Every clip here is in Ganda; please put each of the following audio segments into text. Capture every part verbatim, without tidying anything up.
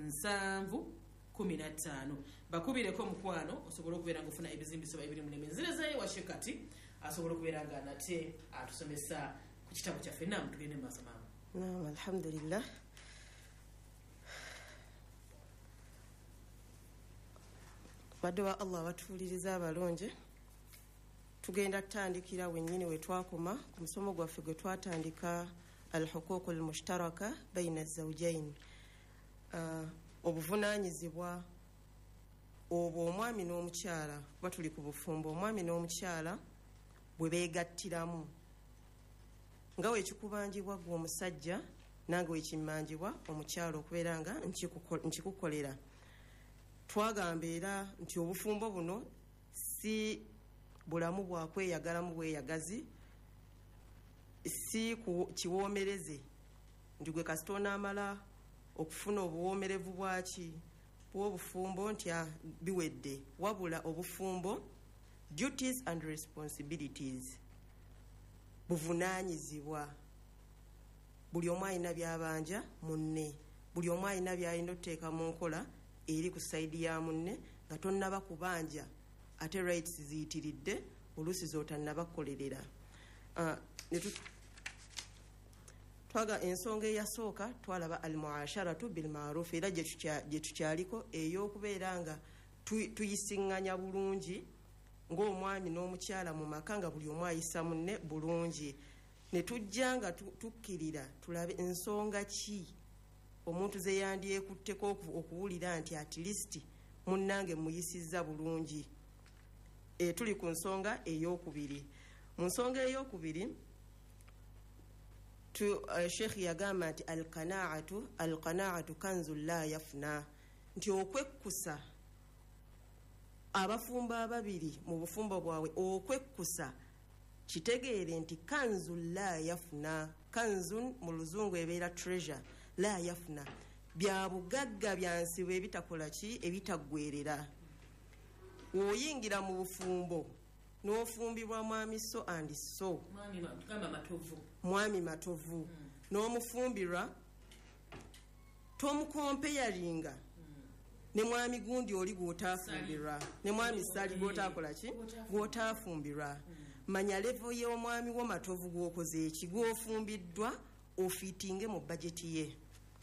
nsanvu kumi na ttaano bakubireko omukwano osobola okubeera nga ofuna ebizimbiso ebiri mu nemenzerezayo washe kati asobola okubeera nga nate atusomesa ku kitabo kyaffe namu tugende maaso maama. Naam, alhamdulillah. Badde wa Allah batuuliriza abalonje. Tugenda tutandikira wennyini we twakoma ku musomo gwaffe gwe twatandika al-huquq al-mushtaraka bayna az-zawjayn. Uh, obuvunaanyizibwa obwo omwami n'omukyala kuba tuli ku bufumbo omwami n'omukyala bwe beegattiramu nga weekikubanjibwa gwe omusajja nange weekimmanjibwa omukyala okubeera nga nkikukolera. Twagamba era nti obufumbo buno si bulamu bwa kweyagalamu bweyagazi, si kiwoomereze nti gwe kasita onaamala okufuna obuwoomerevu bwaki bw'obufumbo nti biwedde, wabula obufumbo duties and responsibilities, buvunaanyizibwa. Buli omu alina byabanja munne, buli omu alina byalina otuteeka mu nkola eri ku sayidi ya munne nga tonnaba kubanja ate rights ziyitiridde oluusi z'otannabakolerera. Uh, twaga ensonga eyasooka twalaba al-muasharatu bil ma'ruf era gye tukyaliko ey'okubeera nga tuyisiŋŋanya bulungi ng'omwami n'omukyala mu maka nga buli omu ayisa munne bulungi. Ne tujja nga tukkirira tulabe ensonga ki omuntu ze yandyekutteko okuwulira nti at least munnange muyisizza bulungi. E, tuli ku nsonga ey'okubiri. Mu nsonga ey'okubiri tu uh, Sheikh yagamba nti al-qanaa'atu al-qanaa'atu kanzu la yafna, nti okwekkusa abafumbo ababiri mu bufumbo bwawe okwekkusa kitegeere nti kanzu la yafna. Kanzu mu luzungu ebeera treasure, la yafna bya bugagga byansibo ebitakola ki ebitaggwerera. Oyingira mu bufumbo n'ofumbibwa mwami so and so mwami kama matovu mwami matovu mm. n'omufumbirwa tomukompeyaringa mm. ne mwami gundi oli gw'otaafumbirwa ne mwami sali gw'otaakola ki gw'otaafumbirwa mm. Manya levo y'omwami wo matovu gw'okoze eki gw'ofumbiddwa ofitinge mu bajeti ye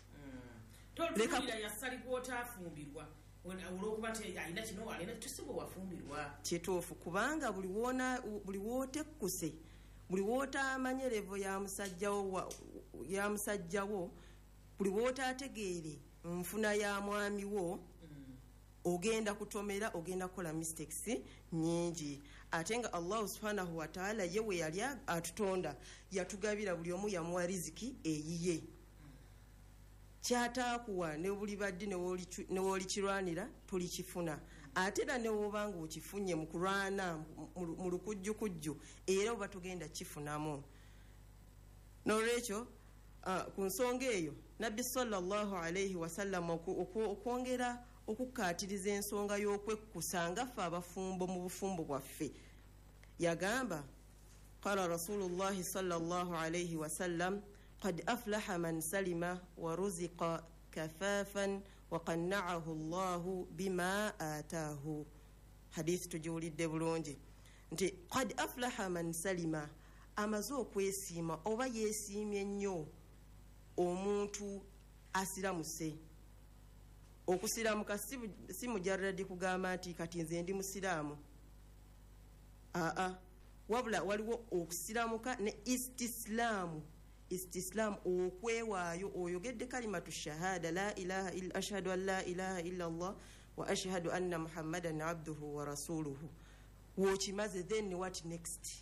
mm. leka yasali gw'otaafumbirwa olwokubate kino alina tusibo wafumbirwa kituufu kubanga buli wona buli wootekkuse buli wootaamanye levo ya musajjawo ya musajjawo buli wootaategeere nfuna ya mwami wo mm. ogenda kutomera ogenda kukola mistakes nyingi. Ate nga Allah subhanahu wa ta'ala yewe yali atutonda yatugabira buli omu yamuwa riziki eyiye kyataakuwa ne buli badde ne woolikirwanira tulikifuna. Ate era ne wobanga okifunye mu kulwana mu lukujjukujju era oba tugenda kifunamu. N'olwekyo uh, ku nsonga eyo Nabbi sallallahu alayhi wasallam okwongera okukaatiriza ensonga y'okwekkusa nga ffe abafumbo mu bufumbo bwaffe yagamba qala rasulullahi sallallahu alayhi wasallam قد أفلح من سلم ورزق كفافا وقنعه الله بما آتاه. حديث تجولد bulungi nti قد أفلح من سلم amaze okwesiima oba yeesiimye nnyo omuntu asiramuse. Okusiramuka si mujarradi kugamba nti kati nze ndi musiraamu, aa wabula waliwo okusiramuka ne istislaamu. Istislam okwewaayo oyogedde kalimatu shahada la ilaha illa ashhadu an la ilaha illa Allah wa ashhadu anna Muhammadan abduhu wa rasuluhu. Wokimaze then what next?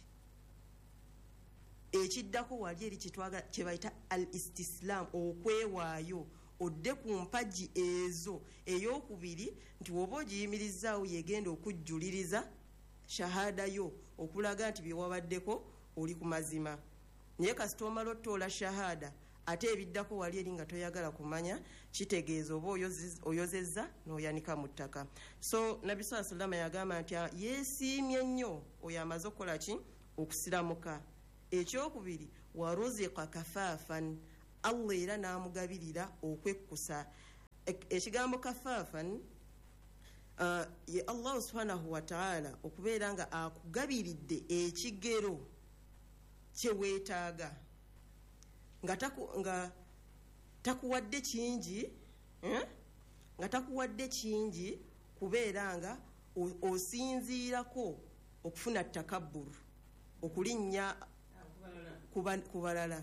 Ekiddako wali eri kitwaga kye bayita al istislam okwewaayo odde ku mpagi ezo. Ey'okubiri nti woba ogiyimirizaawo yegenda okujjuliriza shahada yo okulaga nti byewabaddeko oli ku mazima. Naye kasita omala ottoola shahada ate ebiddako wali eri nga toyagala kumanya kitegeeza oba oyozezza n'oyanika mu ttaka. So Nabbi sallallahu alayhi wa sallam yagamba nti yeesiimye nnyo oyo amaze okukola ki okusiramuka. Ekyokubiri waruziqa kafaafan, Allah era n'amugabirira okwekkusa. ekigambo kafaafan uh, ye Allah subhanahu wa ta'ala okubeera nga akugabiridde ekigero kyeweetaaga nga taku, nga takuwadde kingi eh? nga takuwadde kingi kubeera nga osinziirako okufuna takabburu okulinnya ku balala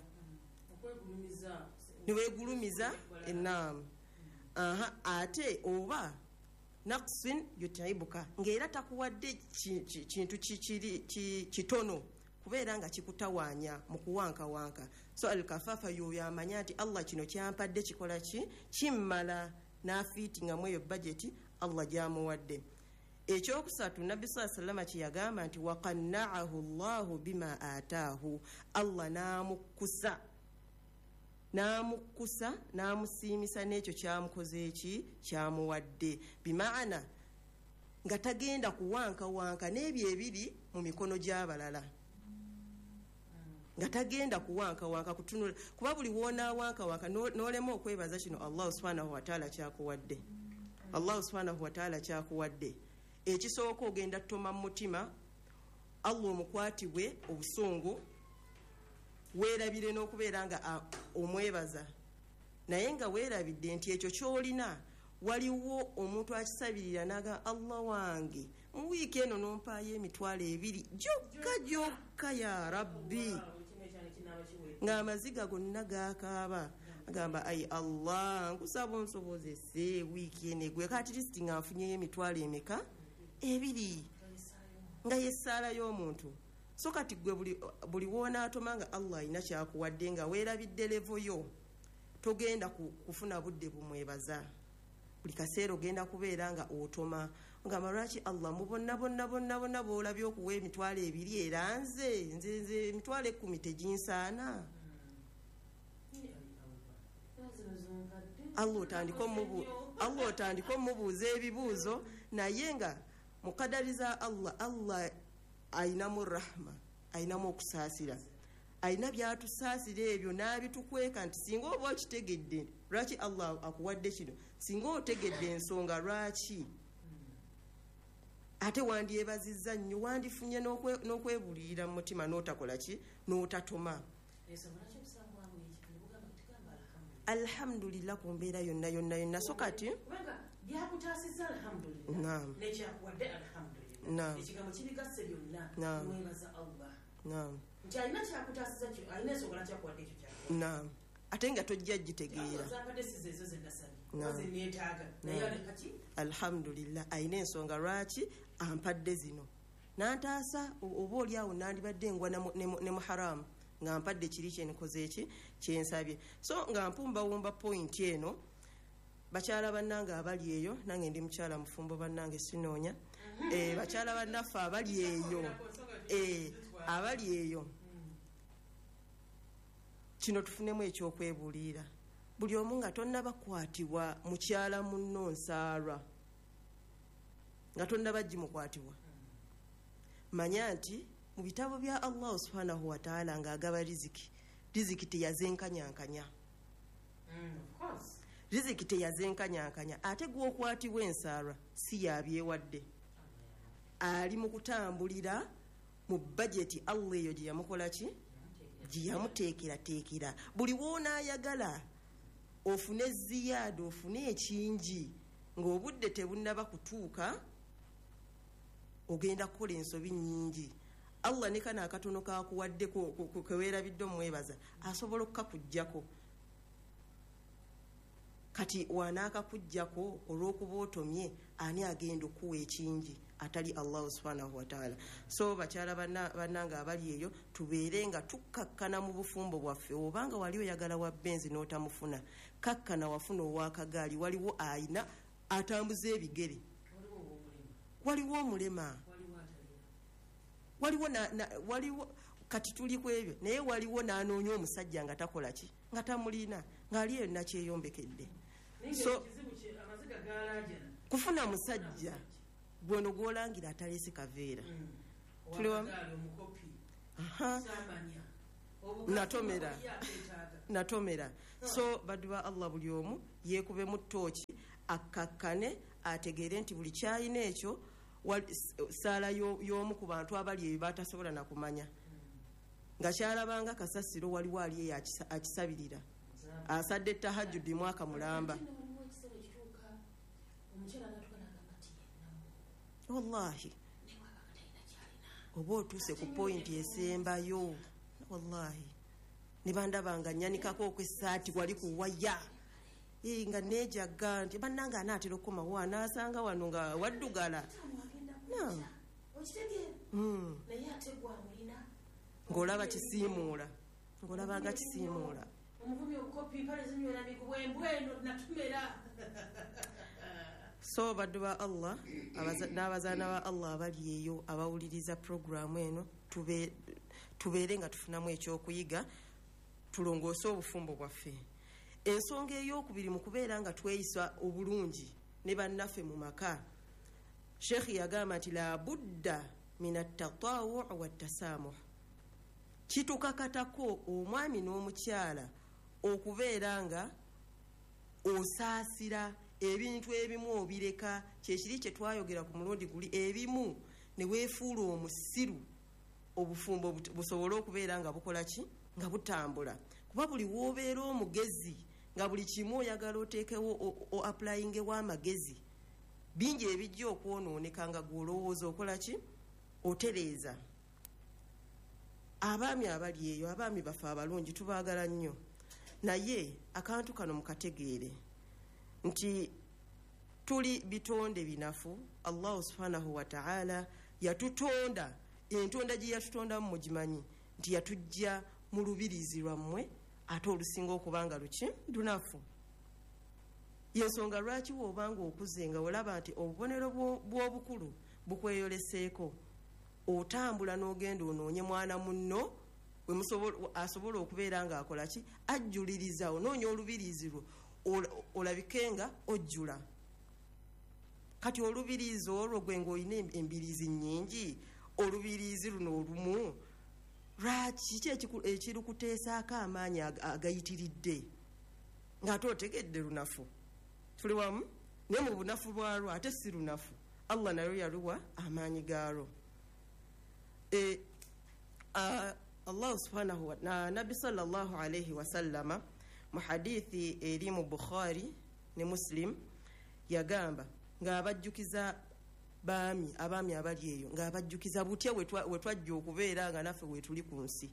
niweegulumiza enaamu aha ate oba naqsin yutaibuka ng'era takuwadde kintu kitono kubeera nga kikutawaanya mu kuwankawanka. So alkafafa yoyo amanya nti Allah kino kyampadde kikola ki kimmala n'afiitingamu eyo bajeti Allah gyamuwadde. Ekyokusatu nabbi saa salama kyeyagamba nti waqanna'ahu Allahu bima ataahu, Allah n'amukkusa n'amukkusa n'amusiimisa n'ekyo kyamukoze eki kyamuwadde, bimaana nga tagenda kuwankawanka n'ebyo ebiri mu mikono gy'abalala, nga tagenda kuwankawanka kutunula, kuba buli wonaawankawanka n'olema okwebaza kino Allah subhanahu wa ta'ala kyakuwadde. Allah subhanahu wa ta'ala kyakuwadde ekisooka ogenda toma mu mutima Allah omukwatibwe obusungu, weerabire n'okubeera nga omwebaza, naye nga weerabidde nti ekyo kyolina waliwo omuntu akisabirira naga Allah wange mu wiiki eno nompaayo emitwalo ebiri gyokka gyokka ya rabbi, ng'amaziga gonna gaakaaba agamba ayi Allah nkusaba onsobozese wiiki eno egwe kati lisiti nga nfunyeyo emitwalo emeka ebiri, nga yessaala y'omuntu. So kati gwe buli, buli woonaatoma nga Allah alina kyakuwadde nga weerabidde levo yo, togenda kufuna budde bumwebaza. Buli kaseera ogenda kubeera nga otoma ngamba lwaki Allah mu bonna bonna bonna bonna boolabye okuwa emitwalo ebiri era nze nze nze emitwalo ekkumi teginsaana. Allah otandika omubuuza ebibuuzo naye nga mukadariza Allah, Allah ayinamu rahma, ayinamu okusaasira, ayina byatusaasira ebyo n'abitukweka nti singa oba okitegedde lwaki Allah akuwadde kino, singa otegedde ensonga lwaki ate wandyebazizza nnyo, wandifunye n'okwebulirira mu mutima n'otakola ki n'otatoma. Alhamdulillah ku mbeera yonna yonna yonna. So kati byakutaasizza alhamdulillah, naam, nekyakuwadde alhamdulillah, naam, ekigambo kibigasse byonna niweebaza Allah, naam, nti alina kyakutaasizza kyo, alina ensonga kyakuwadde ekyo kyakuwadde, naam, ate nga tojja gitegeera. Zampadde sizo ezo ze nasabye ze neetaaga naye alekaki alhamdulillah ayina ensonga lwaki ampadde zino, n'antaasa oba oli awo nandibadde ngwa ne muharamu nga mpadde kiri kyenikoze eki kyensabye. So nga mpumbawumba point eno, bakyala bannange abali eyo, nange ndi mukyala mufumbo bannange sinoonya, eh, bakyala bannaffe abali eyo, eh, abali eyo, kino tufunemu ekyokwebuulira. Buli omu nga tonnabakwatibwa mukyala munno nsaalwa, nga tonnabaggimukwatibwa, manya nti mu bitabo bya Allah subhanahu wa ta'ala ng'agaba riziki, riziki teyazenkanyankanya, riziki teyazenkanyankanya. Ate gw'okwatibwa ensaalwa si yabyewadde, ali mu kutambulira mu bajeti Allah eyo gye yamukola ki, gye yamuteekerateekera. Buli woonaayagala ofune ziyaada, ofune ekingi, ng'obudde tebunnaba kutuuka, ogenda kukola ensobi nnyingi. Allah ne kana akatono kakuwadde keweerabidde omwebaza asobola okukakuggyako. Kati wanaakakuggyako olw'okuba otomye, ani agenda okuwa ekingi atali Allah subhanahu wa ta'ala. So bakyala bannange abali eyo, tubeere nga tukkakkana mu bufumbo bwaffe. Obanga wali oyagala wa benzi n'otamufuna, kakkana wafuna ow'akagaali, waliwo ayina atambuza ebigere, waliwo omulema, waliwo na, na waliwo kati tuli ku ebyo, naye waliwo n'anoonya omusajja nga takola ki, nga tamulina, ng'ali eyo nakyeyombekedde. So kufuna musajja bwono gwolangira ataleese kaveera, tuli wamu, aha, natomera natomera so baddu ba Allah buli omu yeekube mu ttooki akakkane ategeere nti buli kyayina ekyo saala y'omu ku bantu abali eyo batasobola na kumanya nga kyalabanga kasasiro waliwo ali eyo akisabirira asadde tahajjudi mwaka mulamba wallahi oba otuuse ku pointi esembayo wallahi ne bandabanga nyanikako okwessaati wali kuwaya nga nejaga nti bannanga anaatera okukomawo anaasanga wano nga waddugala ng'olaba kisiimuula ng'olabanga kisiimuula so baddu ba Allah n'abazaana ba Allah abali eyo abawuliriza puroguramu eno tubeere nga tufunamu ekyokuyiga tulongoose obufumbo bwaffe. Ensonga ey'okubiri mu kubeera nga tweyisa obulungi ne bannaffe mu maka, Sheikh yagamba nti la budda min at-tatawwu' wat-tasamuh. Kitukakatako omwami n'omukyala okubeera nga osaasira ebintu ebimu obireka, kyekiri kye twayogera ku mulundi guli, ebimu ne weefuula omusiru obufumbo busobole okubeera nga bukola ki, nga butambula. Kuba buli woobeera omugezi nga buli kimu oyagala oteekewo o applyingewo amagezi, bingi ebijja okwonooneka nga gw'olowooza okola ki, otereeza. Abaami abali eyo, abaami baffe abalungi tubaagala nnyo, naye akantu kano mukategeere nti tuli bitonde binafu. Allah subhanahu wa ta'ala yatutonda, entonda gye yatutondamu mugimanyi nti yatujja mu lubirizi lwammwe ate olusinga okubanga luki lunafu. Yensonga lwaki woobanga okuze nga olaba nti obubonero bw'obukulu bukweyoleseeko, otambula n'ogenda onoonye mwana munno asobola okubeera nga akola ki, ajjuliriza, onoonya olubirizi lwo olabike nga ojjula. Kati olubirizi olwo gwe ng'olina embirizi nnyingi, olubirizi luno olumu lwaki ki ekirukuteesaako amaanyi agayitiridde ng'ate otegedde lunafu? Tuli wamu? Naye mu bunafu bwalwo ate si lunafu, Allah nayo yaluwa amaanyi gaalwo. E, uh, Allah subhanahu wa ta'ala, Nabi sallallahu alayhi wa sallama mu hadithi eri mu Bukhari ne Muslim yagamba ng'abajjukiza baami abaami abali eyo ng'abajjukiza butya wetwajja okubeera nga naffe wetuli ku nsi.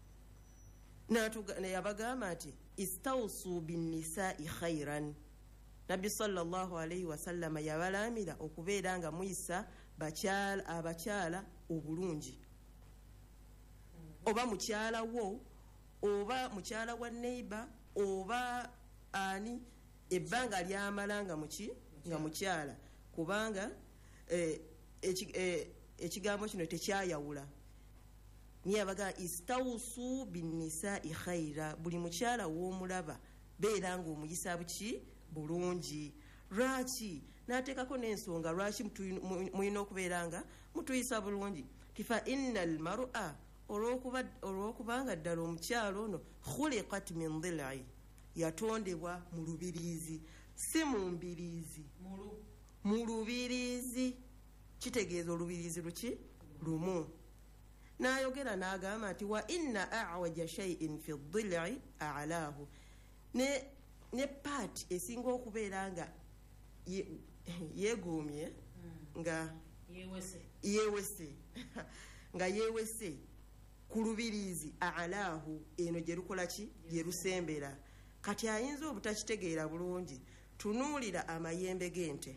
Yabagamba nti istawsu binnisai khairan. Nabi sallallahu alayhi wa sallama yabalamira okubeera nga muyisa bakyala abakyala obulungi, oba mukyala wo oba mukyala wa neighbor oba ani ebbanga lyamala nga muki nga mukyala, kubanga eh, ekigambo eh, kino tekyayawula. Niye abaga istawsu binnisai khaira, buli mukyala w'omulaba beera nga omuyisa buki bulungi. Lwaki? N'ateekako n'ensonga lwaki mulina okubeera nga mutuyisa bulungi. Kifa innal mar'a, olw'okubanga ddala omukyalo ono khuliqat min dhil'i, yatondebwa mu lubirizi, si mu mbirizi, mu lubirizi. Kitegeeza olubirizi luki lumu. N'ayogera n'agamba nti wa inna a'waja shay'in fi dhil'i a'lahu, ne ne paati esinga okubeera nga yeegoomye nga yeewese nga yeewese ku lubirizi a'lahu, eno gye lukola ki, gye lusembera. Kati ayinza obutakitegeera bulungi, tunuulira amayembe g'ente,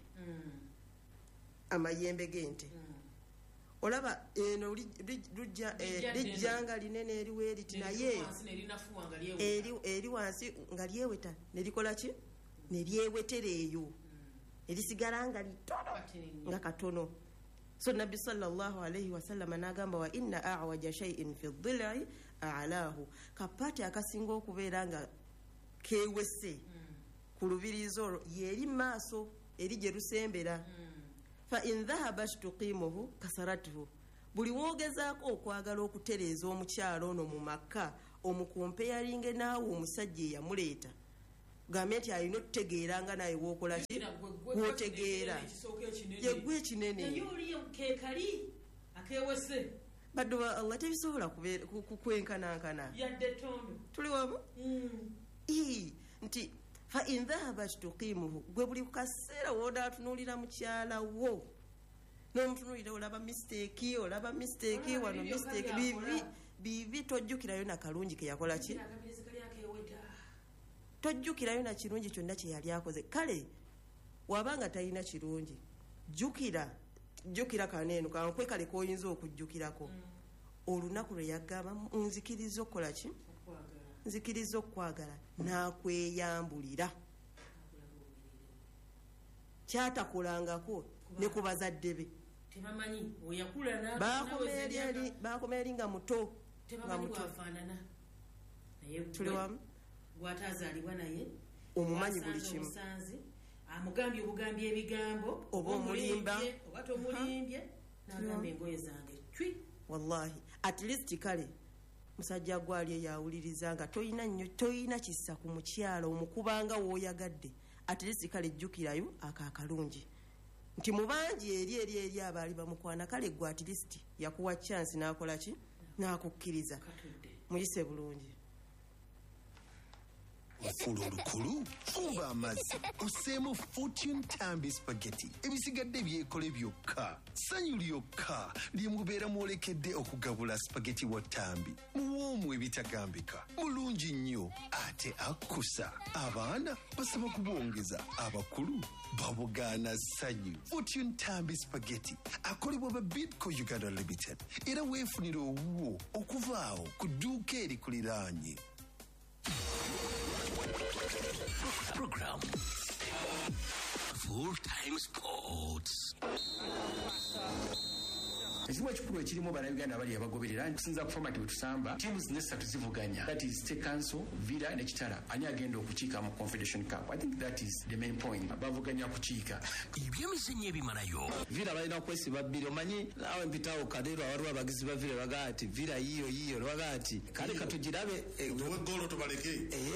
amayembe g'ente olaba eno lijjanga linene eriwo eriti, naye eri wansi nga lyeweta ne likola ki, ne lyewetera eyo ne lisigala nga litono nga katono. So Nabbi sallallahu alayhi wa sallam n'agamba wa inna a'waja shay'in fi dhil'i a'lahu, kapati akasinga okubeera nga keewese ku lubirizi olwo yeri maaso eri gye lusembera. Fa in dhahabat tuqimuhu kasaratuhu, buli woogezaako okwagala okutereeza omukyalo ono mu maka omukompeyalinge naawe omusajja eyamuleeta gambe nti alina okutegeera nga naye wookola ki gwotegeera yegwe ekinene badde wa allah tebisobola kwenkanankana tuli wamu nti fa in dhahabat tuqimuhu gwe buli kaseera woodatunuulira mukyala wo n'omutunuulira olaba mistake olaba mistake wano mistake bibi bibi tojjukirayo na kalungi ke yakola ki tojjukirayo na kirungi kyonna kye yali akoze kale wabanga talina kirungi jjukira jjukira kaneeno kankwe kale koyinza okujjukirako olunaku lwe yagamba nzikiriza okukola ki nzikiriza okwagala nakweyambulira kyatakolangako ne ku bazadde be bakomera eri nga muto nga muto tuli wamu gwatazaalibwa naye omumanyi buli kimu amugambye obugambi ebigambo oba omulimba oba tomulimbye nagamba engoye zange cwi wallahi at least kale musajja gwali eyawuliriza nga toyina nnyo toyina kissa ku mukyala omukubanga wooyagadde at least kale jjukirayo akaakalungi nti mubangi eri eri eri abaali bamukwana kale gwe at least yakuwa chance n'akola ki n'akukkiriza muyise bulungi Ofula olukulu fuba amazzi oseemu Fortune Tambi spaghetti ebisigadde byekole byokka sanyu lyokka lyemubeera mwolekedde okugabula spaghetti wa Tambi muwoomu ebitagambika mulungi nnyo ate akkusa abaana basaba kubwongeza abakulu babugaana sanyu Fortune Tambi spaghetti akolebwa ba Bidco Uganda Limited era weefunira owuwo okuvaawo ku dduuka erikuliraanye. Program Full Time Sports. Ekimu ekikulu ekirimu bannayuganda abali abagoberera nkusinza ku format bwe tusamba tiimu zino essatu zivuganya, that is State Council, Villa ne Kitara ani agenda okukiika mu Confederation Cup. I think that is the main point. Bavuganya kukiika ebyemizannyo ebimalayo. Villa balina okwesiba bbiri omanyi naawe mpitawo kadero awaliwo abagizi ba Villa bagaa ati Villa yiyo yiyo bagaa ati kale katugirabe tuwe golo tubaleke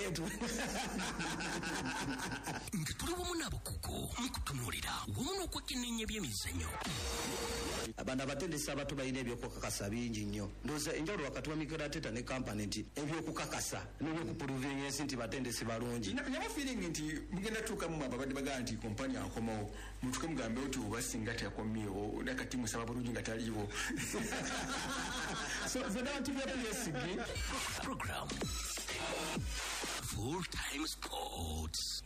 nga tuli wamu n'abakugu mukutunuulira wamu n'okwekenneenya ebyemizannyo. Abantu abatendesi abato balina ebyokukakasa bingi nnyo. Ndowooza enjawulo wakati wa Mikel Arteta ne kampani nti ebyokukakasa n'ebyokupuluvinga ensi nti batendesi balungi. Nyama feeling nti mugenda tuukamu ababadde bagaa nti kompani akomawo mutuke mugambe oti oba singa teyakomyewo nakati musaba bulungi nga taliiwo. So zonna bantu bya P S G program Full Time Sports.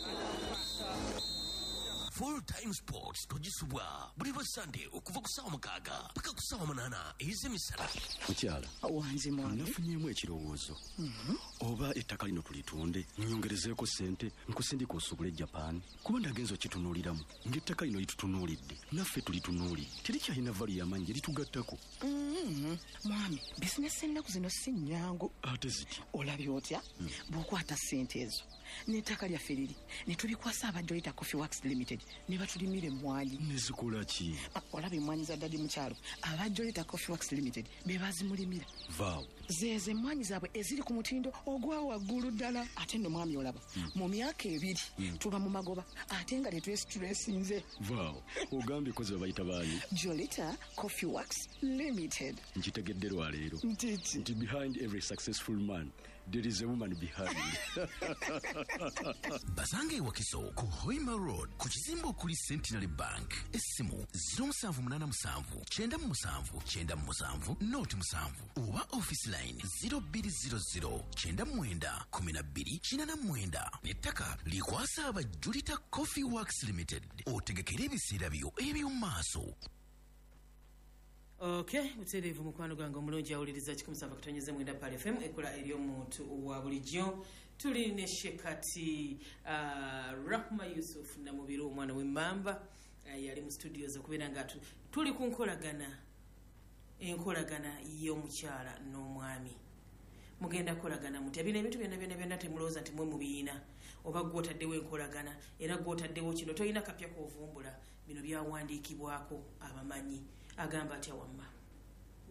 Full Time Sports togisubwa buli lwa Sunday okuva ku ssaawa mukaaga paka ku ssaawa munaana ez'emisana. Mukyala wanzi mwange nafunyeemu ekirowoozo oba ettaka lino tulitunde nyongerezeeko ssente nkusindika osubule Japan kuba ndagenza okitunuuliramu ng'ettaka lino litutunuulidde naffe tulitunuuli terikyalina valu y'amaanyi gye litugattako. mwami bizinesi ennaku zino si nnyangu ate ziti olabye otya bw'okwata ssente ezo n'ettaka lyaffe liri ne tulikwasa abajolita Coffee Works Limited ne batulimira emmwanyi. nezikola ki? olaba emmwanyi za ddadi mukyalo abajolita Coffee Works Limited be bazimulimira vaawo zeeze emmwanyi zaabwe eziri ku mutindo ogwa waggulu ddala. ate nno mwami olaba mu myaka ebiri tuba mu magoba ate nga tetwesitulesinze. vaawo ogambye kozi babayita baani? Jolita Coffee Works Limited. nkitegedde lwaleero ntiti nti behind every successful man there is a woman behind. Basanga ewakiso ku Hoima Road ku kizimbe okuli Centenary Bank. Essimu zero seven eight seven nine seven nine nine seven noti musanvu oba office line zero two zero zero nine nine one two nine nine. Nettaka likwasa abajulita Coffee Works Limited. Otegekera ebiseera byo eby'omu maaso. Okay, uterevu mukwano gwange omulungi awuliriza kikumi saba kutonyeze mwenda Pal F M ekola eri omuntu wa bulijjo. Tuli ne Shekati uh, Rahma Yusuf na mubiru omwana w'emmamba uh, yali mu studios okubeera nga tuli ku nkolagana enkolagana y'omukyala n'omwami. Mugenda kolagana muti abina ebintu byonna byonna byonna temulowooza nti mwe mubiina oba gw'otaddewo enkolagana era gw'otaddewo kino tolina kapya k'ovumbula bino byawandiikibwako abamanyi. Agamba atya wamma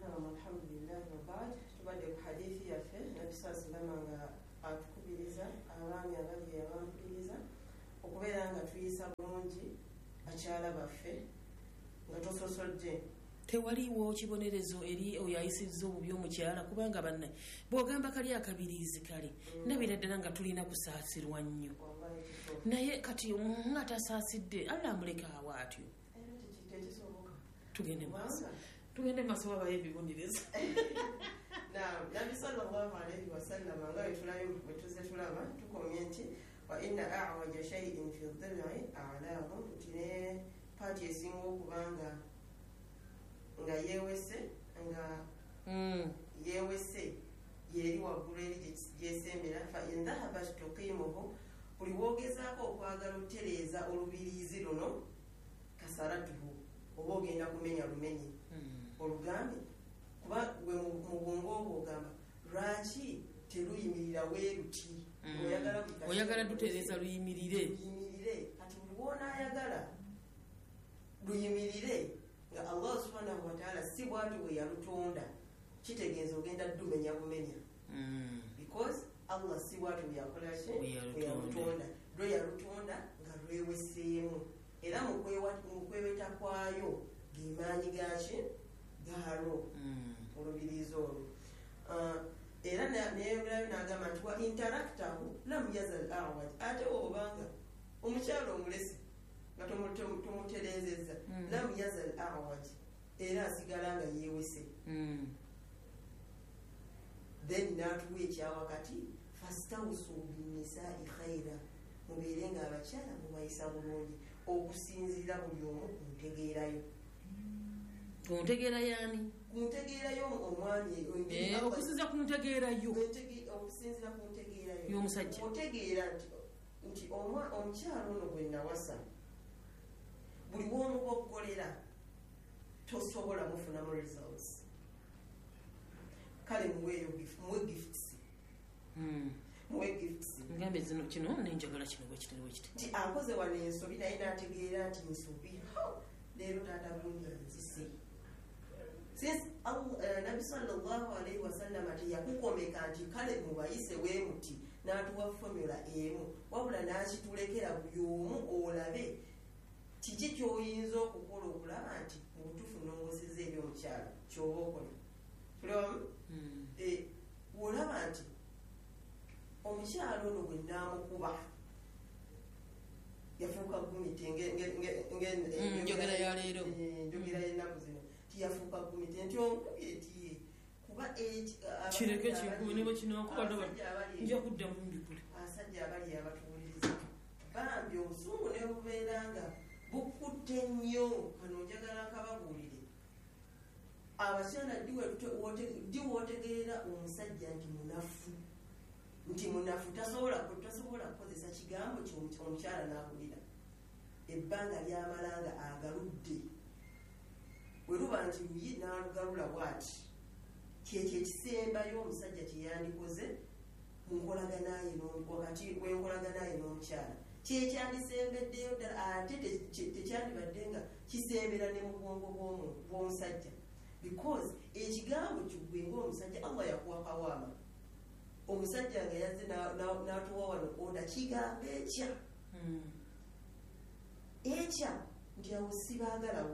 naam alhamdulillahi wabaad tubadde ku hadithi yaffe nabisasilama nga atukubiriza abaami abali abampuliriza okubeera nga tuyisa bulungi bakyala baffe nga tososodde tewaliwo kibonerezo eri oyo ayisizza obubi omukyala kubanga banne bw'ogamba kali akabirizi kale nabira ddala nga tulina kusaasirwa nnyo naye kati omuntu atasaasidde alla amuleka awo atyo tugende maaso tugende maaso wabayo ebibonerezo nabi sallallahu alaihi wasallama nga wetuze tulaba tukomye nti wa inna awaja shaiin fi dhilai alaahu nti ne paati esinga okubanga nga yewese nga yewese yeri waggulu eri gyesembera fa in dhahabat tuqimuhu buli woogezaako okwagala otereeza olubiriizi luno kasaratuhu oba ogenda kumenya lumenye olugambe kuba gwe mu bwongo obwo ogamba lwaki teruyimirira weeruti oyagala dutereeza luyimirire luyimirire kati buli wonaayagala luyimirire nga allah subhanahu wataala si bwati bwe yalutonda kitegeeza ogenda dumenya bumenya because allah si bwati bwe yakolaki bwe yalutonda lwe yalutonda nga lweweseemu era mu kweweta kwayo gemaanyi gaki gaalo olubiriizi olwo era neyebulayo nagamba nti wa interaktahu lam yazal awaj ate obanga omukyalo omulesi nga tumuterezeza lam yazal awaj era asigala nga yewese then natuwa ekyawakati fastawusu binnisai khaira mubeere nga abakyala mubayisa bulungi okusinzira buli omu kuntegeerayo kuntegeera yaani kuntegeerayo omwami okusinzira kuntegeerayo okusinzira kuntegeerayo y'omusajja otegeera nti omukyalo ono gwe nawasa buli w'omuba okukolera tosobola mufunamu results kale muweeyo muwe gifts muwe gifts ngambe zino kino nenjagala kino bwekitali bwekiti nti akoze wano ensobi naye naategeera nti nsobi leero taata gundi nzise since nabi sallallahu alaihi wasallama teyakukomeka nti kale mubayise weemuti n'atuwa formula emu wabula n'akitulekera buli omu olabe kiki kyoyinza okukola okulaba nti mu butuufu nongoseza ebyomukyalo kyoba okola tulewamu wolaba nti omukyalo ono gwe naamukuba yafuuka gumite njogera yaleero njogera yennaku zino tiyafuuka gumite nti onkubye tiye kuba kireke kikube niba kinakuba nja kuddamu mbikule abasajja abali abatuwuliriza bambi obusungu ne bubeera nga bukutte nnyo kano njagala nkababuulire abakyala ddi wootegeera omusajja nti munafu nti munafu tasobola kukozesa kigambo omukyala n'akulira ebbanga lyamalanga agaludde weruba nti luyi n'alugalula bwati kyekyo ekisembayo omusajja kyeyandikoze wakati wenkolaganaye n'omukyala kyekyandisembeddeyo ddala ate tekyandibadde nga kisembera ne mu bwongo bw'omusajja because ekigambo kiggwe ngaomusajja allah yakuwa kawaama omusajja nga yazze n'atuwa wano oda kigamba ekya ekya nti awo sibaagalawo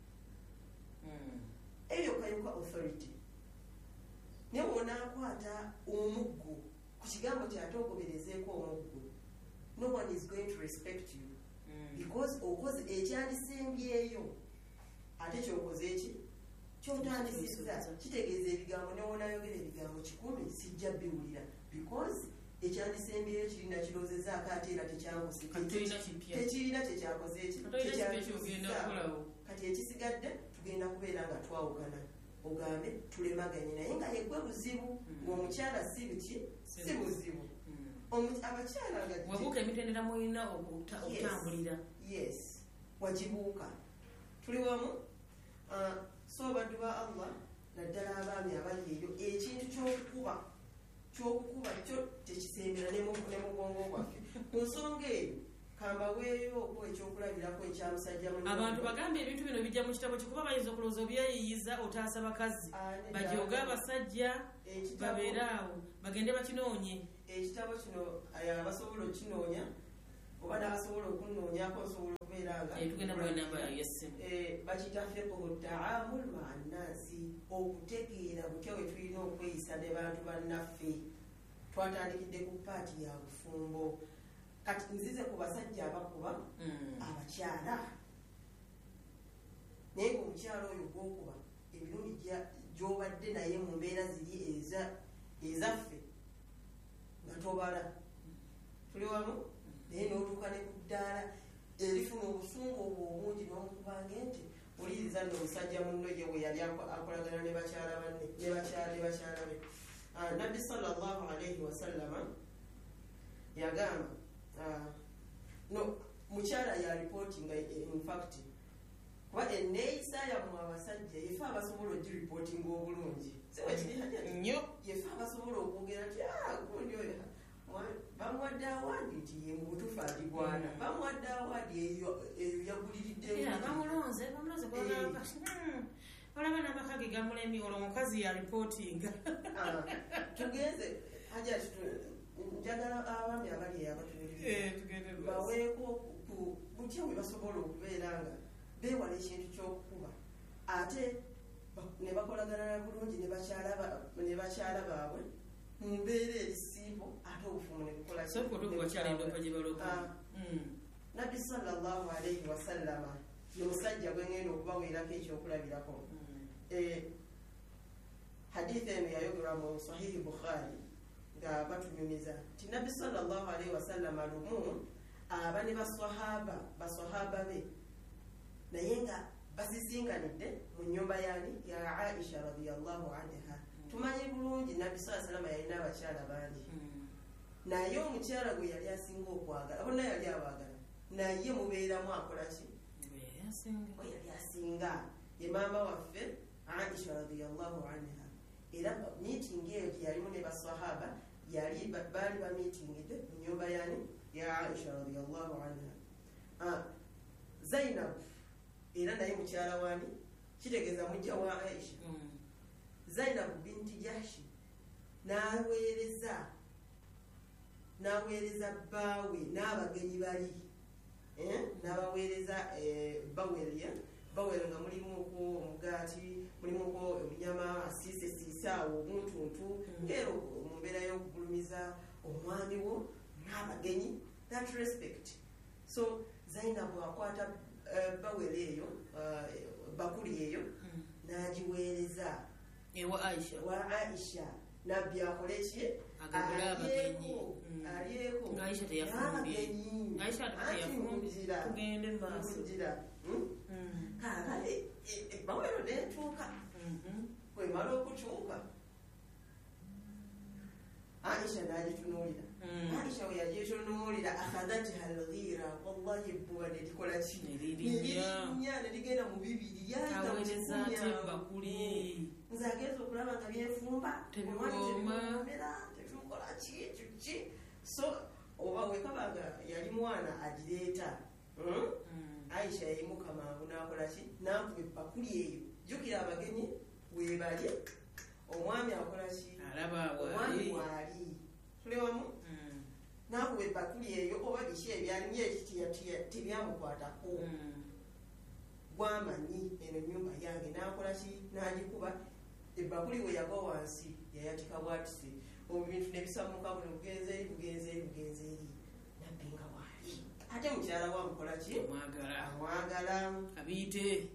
eyo kayuka authority naye woonaakwata omuggo ku kigambo kyate ogoberezeeko omuggo no one is going to respect you because okoze ekyandisembyeyo ate kyokoze eki kyotandisizza kitegeeza ebigambo newoonayogera ebigambo kikumi sijja biwulira because ekyandisembyeyo kirina kirozezaako ate era tekirina kyekyakoze kati ekisigadde tugenda kubeera nga twawugana ogambe tulemaganye naye nga yegwe buzibu ng'omukyala si biki si buzibu abakyala wabuuka emitendera mulina okutambulira yes wagibuuka tuli wamu so baddu ba allah naddala abaami abali eyo ekintu kyokukuba kyokukuba kyo tekisembera ne mu bwongo bwaffe ku nsonga eyo kambaweeyo okuwa ekyokulabirako ekyamusajja mu abantu bagambye ebintu bino bijja mu kitabo kikuba bayinza okulowooza obyeyiyiza otaasa bakazi bajooga abasajja babeeraawo bagende bakinoonye. Ekitabo kino abasobola okukinoonya oba n'abasobola okunoonyako nsobola okubeera nga tugenda bwenamba yessimu bakiyita fiqhu taamul maa nnaasi, okutegeera butya bwe tulina okweyisa ne bantu bannaffe. Twatandikidde ku paati ya bufumbo, kati nzize ku basajja abakuba abakyala, naye ngaomukyala oyo gwokuba emirundi gy'obadde naye mu mbeera ziri ezaffe nga tobala, tuli wamu naye n'otuuka ne ku ddaala erifuna obusungu obwo obungi n'omukubange nti oliriza nno omusajja munno ye we yali akolagana ne bakyala banne ne bakyala be. Nabbi sallallahu alaihi wasallama yagamba no mukyala ya reportinga infact kuba enneeyisa yammwe abasajja yefe abasobola ogiripootinga obulungi nnyo, yefe abasobola okwogera ti gundi oyo bamuwadde awaadi nti ye mu butuufu agigwana, bamuwadde awaadi eyo yaguliriddebamulonze olaba n'amaka ge gamulemi olwo omukazi ya reportinga. Tugenze haja njagala abaami abali eyabatuulirira baweeko butya bwe basobola okubeera nga beewala ekintu ky'okukuba ate ne bakolagana bulungi ne bakyala baabwe mu mbeera erisimbo ate obufumu ne bukola. Nabbi sallallahu alaihi wasallama ye musajja gwe ngenda okubaweerako ekyokulabirako. Hadithi eno yayogerwa mu sahihi Bukhari nga batunyumiza ti Nabbi sallallahu alaihi wasallama lumu aba ne baswahaba baswahaba be naye nga basisinganidde mu nnyumba yani ya Aisha radiyallahu anha. Tumanyi bulungi Nabbi sallallahu alaihi wasallama yalina abakyala bangi, naye omukyala gwe yali asinga okwagala bonna yali abaagala, naye mubeeramu akola ki? We yali asinga ye maama waffe Aisha radiyallahu anha. Era meeting eyo gyeyalimu ne baswahaba yali baali bamitingidde mu nnyumba yani ya Aisha radiyallahu anha. Zainab era naye mukyala wani kitegeeza mujja wa Aisha. Zainab binti Jahshi n'aweereza n'aweereza bbaawe n'abagenyi bali n'abaweereza bawelya bawera nga mulimuko omugaati mulimuko enyama asiise siise awo obuntuntu ngero mu mbeera y'okugulumiza omwami wo n'abagenyi, that respect. So Zainabu akwata bawera eyo bakuli eyo n'agiweereza ewa Aisha wa Aisha nabbi akole ki alyeko alyeko nga Aisha teyafumbye Aisha teyafumbye tugende maaso kakale bawero netuuka kwemala okukyuka Aisha n'agitunuulira. Aisha we yagitunuulira akhadhatha alghira wallahi ebbuba ne likola ki neririnnya ne ligenda mu bibiri yaweereza ate bakuli nze agenza okulaba nga byefumba tebikoma tetukola ki ki so oba wekabanga yali mwana agireeta Aisha yayimuka mangu n'akola ki n'akuba ebbakuli eyo jjukira abagenyi weebali omwami akola ki omwami waali tuli wamu n'akuba ebbakuli eyo oba biki ebyalimu ekitiyatiya tebyamukwatako gwamanyi eno ennyumba yange n'akola ki n'agikuba ebbakuli we yagwa wansi yayatika bwatise obwo bintu nebisamuka buli bugenze eri bugenze eri bugenze eri nabbi nga waali ate mukyala wamukola ki amwagala amwagala abiyite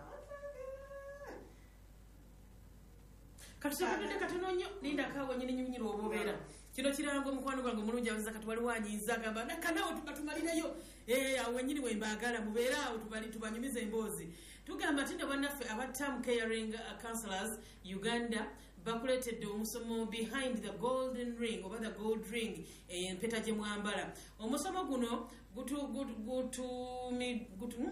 katusabudde katono nnyo lindakaawo nyini nyunyira obubeera kino kirango omukwano gwange omulungi abaza kati waliwo anyiiza agamba nakanawo tukatumalirayo awo wenyini wembaagala mubeere awo tubanyumiza emboozi tugamba nti ne bannaffe aba term caring councillors Uganda bakuleetedde omusomo behind the golden ring oba the gold ring empeta gye mwambala. Omusomo guno gutu gutu gutu gutu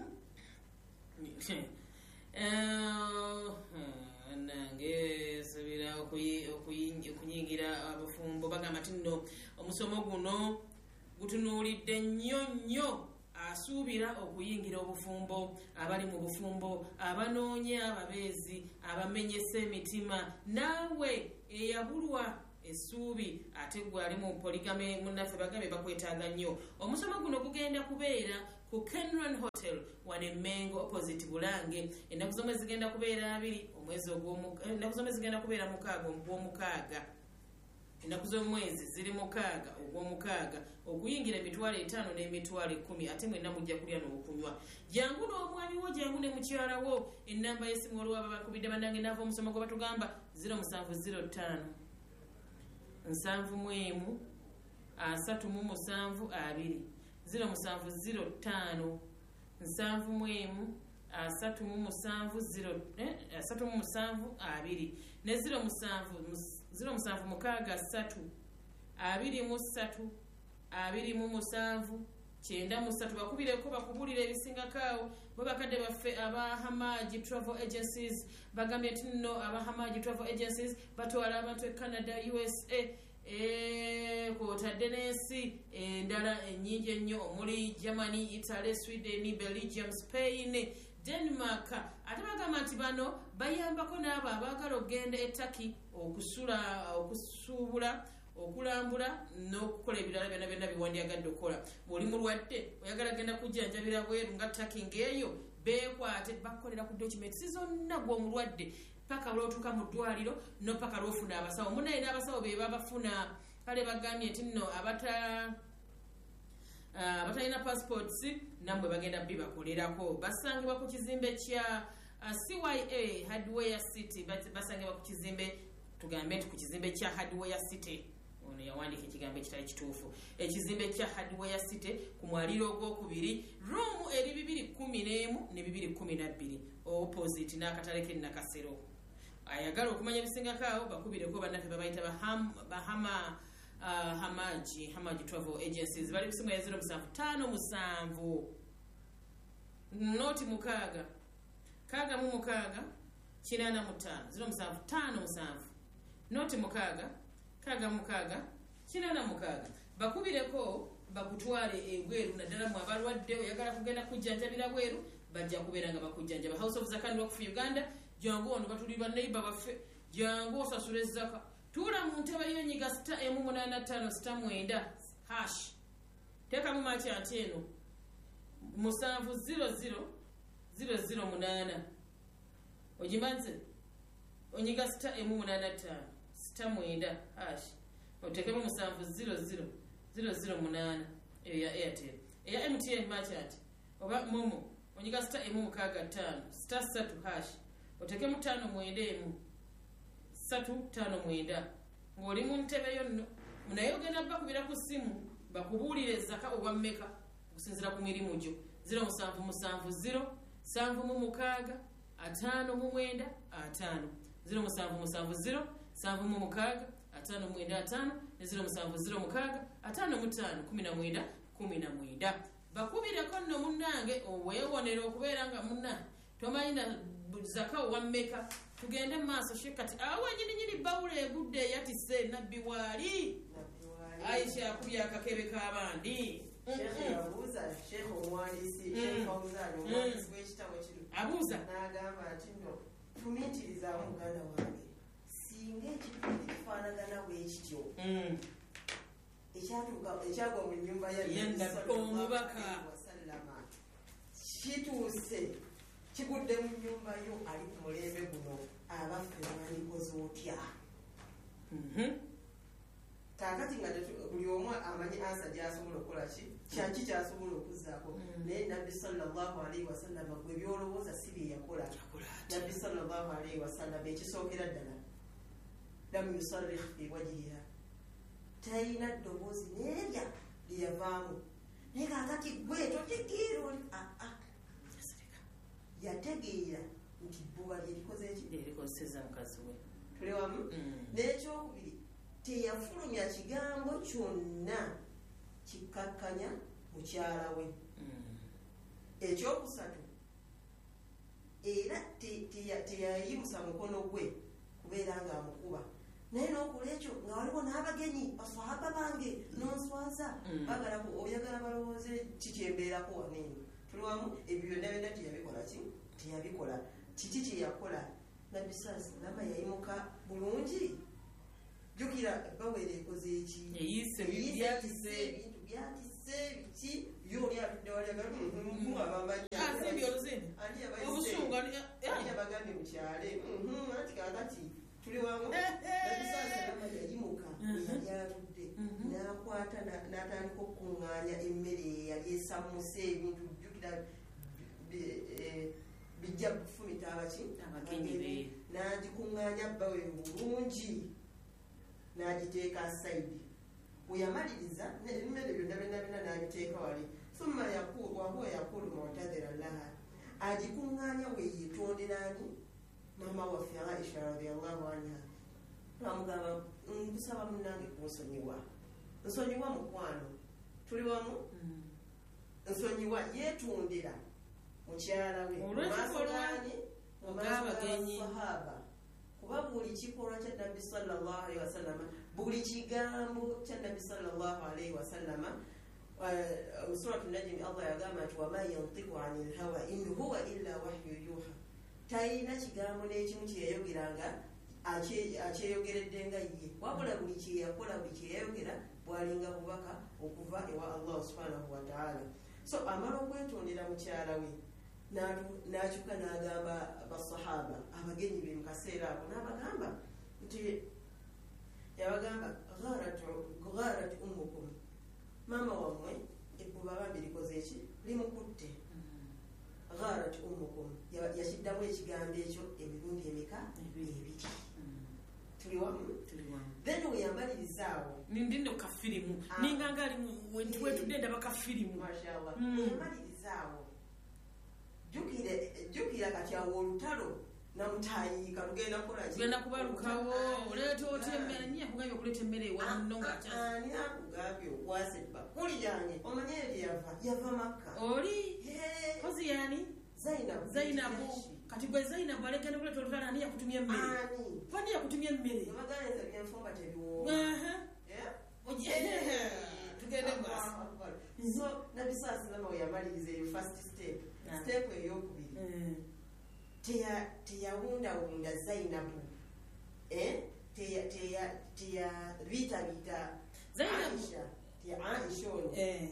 nange sabira okunyingira abafumbo bagamba nti nno omusomo guno gutunuulidde nnyo nnyo asuubira okuyingira obufumbo, abali mu bufumbo, abanoonya ababeezi, abamenyesa emitima, naawe eyabulwa essuubi ate gwe ali mu poligame munnaffe bagambe bakwetaaga nnyo. Omusomo guno gugenda kubeera ku Kenron Hotel wane Mengo opposite Bulange. Ennaku zomwe zigenda kubeera abiri omwezi ogw'omu ennaku zomwe zigenda kubeera mukaaga ogw'omukaaga. Ennaku z'omwezi ziri mukaaga ogw'omukaaga, okuyingira emitwalo etaano n'emitwalo ekkumi, ate mwenna mujja kulya n'okunywa. Jangu n'omwami wo, jangu ne mukyala wo. Ennamba y'essimu waliwo abakubidde bannange naava omusomo gwe batugamba zero musanvu zero ttaano nsanvu mu emu asatu mu musanvu abiri, zero musanvu zero ttaano nsanvu mu emu asatu mu musanvu zero asatu mu musanvu abiri, ne zero musanvu zero musanvu mukaaga ssatu abiri mu ssatu abiri mu musanvu kyenda mu ssatu. Bakubireko bakubulira ebisingakaawo bo bakadde baffe aba Hamaji Travel Agencies bagambye nti nno aba Hamaji Travel Agencies batwala abantu e Canada, U S A, eh kwotadde n'ensi endala ennyingi ennyo omuli Germany, Italy, Sweden, Belgium, Spain, Denmark. Ate bagamba nti bano bayambako n'abo abaagala okugenda e Turkey okusula okusuubula okulambula n'okukola ebirala byonna byonna biwandyagadde okukola. Bw'oli mulwadde oyagala genda kujjanjabira bweru nga Turkey ng'eyo, beekwate bakukolera ku documents zonna gw'omulwadde paka lw'otuuka mu ddwaliro no paka lw'ofuna abasawo. Munaye n'abasawo be babafuna. Kale bagambye nti nno abata abatalina passports nambwe bagenda bibakolerako. Basangibwa ku kizimbe kya C Y A Hardware City, basangibwa ku kizimbe tugambe nti ku kizimbe kya Hardware City. Ono yawandika ekigambo ekitali kituufu. Ekizimbe kya Hardware City ku mwaliro ogwokubiri, room eri bibiri kumi n'emu ne bibiri kumi na bbiri opposite n'akatale ke Nakasero. Ayagala okumanya ebisingakaawo bakubireko bannaffe babayita bahama uh, Hamaji Hamaji Travel Agencies. Bali kusimu ya zero musanvu ttaano musanvu noti mukaaga kaaga mu mukaaga kinaana mu ttaano, zero musanvu ttaano musanvu noti mukaaga kaaga mukaaga kinaana mukaaga. Bakubireko bakutwale ebweru naddala mu abalwadde oyagala kugenda kujjanjabira bweru bajja kubeera nga bakujjanjaba. House of Zakani Rock for Uganda, jangu ono batuli ba neighbor baffe, jangu osasule zaka. Tuula mu ntebe y'enyiga sita emu munaana ttaano sita mwenda hash. Teka mu machi ati eno musanvu zero zero zero zero munaana. Ojimanze onyiga sita emu munaana ttaano sita mwenda hash. Otekemu musanvu zero zero zero zero munaana eyo ya Airtel. Eya M T N machi ati oba Momo onyiga sita emu mukaaga ttaano sita ssatu hash. Otekemu ttaano mwenda emu ssatu ttaano mwenda. Ng'oli mu ntebe yo nno naye ogenda bakubira ku ssimu bakubuulire zaka oba mmeka okusinziira ku mirimu gyo. Zero musanvu musanvu zero sanvu mu mukaaga ataano mu mwenda ataano, zero musanvu musanvu zero sanvu mu mukaaga ataano mwenda ataano, ne zero musanvu zero mukaaga ataano mu ttaano kumi na mwenda kumi na mwenda. Bakubireko nno munnange oweewonera okubeera nga munna tomanyina zaka owa mmeka. Tugende mu maaso shekati awo nyini nyini bawula egudde yatise nabbi waali Aisha akubya akakebe k'abandi. Sheikh yabuuza Sheikh omwandiisi Sheikh Fawzan omwandiisi w'ekitabo kino abuuza n'agamba nti nno tumiitirizaamu muganda wange singa ekitundu kifaanagana bwekityo ekyatuuka ekyagwa mu nnyumba ya omubaka wasallama kituuse kigudde mu nnyumba yo ali ku mulembe guno abaffe bandikoze otya? Kaakati nga buli omu amanyi ansa gy'asobola okukola ki kyaki kyasobola okuzzaako. Naye nabbi sallallahu alaihi wasallama gwe byolowooza si bye yakola. Nabbi sallallahu alaihi wasallama ekisookera ddala lam yusarrikh fi wajhiha, talina ddoboozi n'erya lye yavaamu. Naye kaakati gwe totegeera oli aa yategeera nti bbuba lyerikoze eki lyerikozeseza mukazi we. tuli wamu. N'ekyokubiri teyafulumya kigambo kyonna kikkakkanya mukyala we. Ekyokusatu era teyayimusa mukono gwe kubeera ng'amukuba naye n'okola ekyo nga waliwo n'abagenyi baswahaba bange nonswaza bagala oyagala balowooze kikyembeerako waneeno tuli wamu ebyo byonna byonna teyabikola ki teyabikola kiki kyeyakola nabbi salama yayimuka bulungi jjukira bawere ekoze eki eyise byatise ebintu byatise biki byoli atudde waliagala azimbi oluzimbi obusungu ani abagambye mukyale anti kakati tuli wamu nabbi salama yayimuka eyali atudde nakwata natandika okukuŋŋaanya emmere eyali esammuse ebintu jjukira bijja kufumita abaki n'agikuŋŋaanya bawe bulungi n'agiteeka saidi weyamaliriza emmere byonna byonna byonna n'abiteeka wali thumma wahuwa yakulu mu'tadhira laha agikuŋŋaanya weyeetonderani mama waffe Aisha radiyallahu anha bamugamba nkusaba munnange kunsonyiwa nsonyiwa mukwano tuli wamu nsonyiwa yeetondera mukyala we olwekikolwani mumaasogasahaba kuba buli kikolwa kya nabbi sallallahu alaihi wasallama buli kigambo kya nabbi sallallahu alaihi wasallama suratu najmi Allah yagamba nti wama yantiku anil hawa in huwa illa wahyu yuha talina kigambo n'ekimu kyeyayogeranga akyeyogeredde nga ye wabula buli kyeyakola buli kyeyayogera bwalinga bubaka okuva ewa Allah subhanahu wataala so amala okwetondera mukyala we n'akyuka n'agamba basahaba abagenyi be mukaseera ako n'abagamba nti yabagamba gharat ummukum mama wammwe ebbuba bambi likoze eki limukutte gharat ummukum yakiddamu ekigambo ekyo emirundi emeka ebiri tuli wamu then weyamalirizaawo nindinde kafirimu ninganga ali wetudde ndaba kafirimu mashallah weyamalirizaawo jjukira kati awo olutalo namutayiika lugenda kugenda kubalukawo oleeta oti emmere nyiya kugambye okuleeta emmere ewanno ngaani akugambye okwasa ebbakuli yange omanye ebyo yava yava makka oli kozi yani zainabu zainabu kati gwe zainabu alegenda kuleeta olutalo ani yakutumya emmere ani yakutumya emmere abaganeza byenfumba tebiwooba tugende mumaaso so nabbi salama weyamaliriza eyo first step step eyokubiri teyawundawunda zainabu teyabitaabita aisha aisha ono